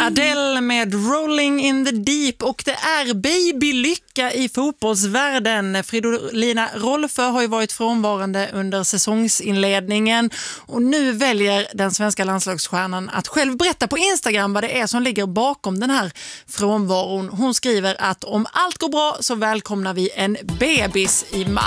Adele med Rolling in the Deep, och det är babylycka i fotbollsvärlden. Fridolina Rolfö har ju varit frånvarande under säsongsinledningen och nu väljer den svenska landslagsstjärnan att själv berätta på Instagram vad det är som ligger bakom den här frånvaron. Hon skriver att om allt går bra så välkomnar vi en bebis i maj.